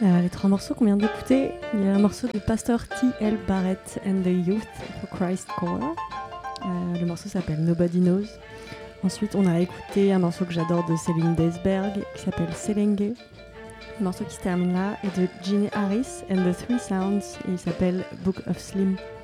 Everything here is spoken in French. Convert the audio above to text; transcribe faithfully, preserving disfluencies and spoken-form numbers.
Euh, les trois morceaux qu'on vient d'écouter, il y a un morceau de Pastor T L Barrett and the Youth for Christ Choir. Euh, le morceau s'appelle Nobody Knows. Ensuite, on a écouté un morceau que j'adore de Céline Desberg qui s'appelle Selenge. Le morceau qui se termine là est de Ginny Harris and the Three Sounds et il s'appelle Book of Slim.